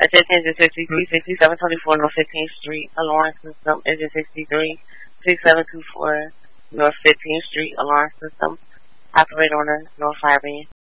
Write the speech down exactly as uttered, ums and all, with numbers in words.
Attention sixty-three sixty-seven twenty-four North fifteenth Street, alarm system. Engine sixty-three sixty-seven twenty-four North fifteenth Street, alarm system. Operator on the North Fire Band.